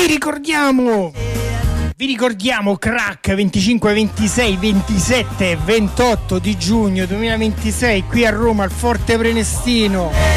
Vi ricordiamo Crack 25, 26, 27 e 28 di giugno 2026 qui a Roma al Forte Prenestino.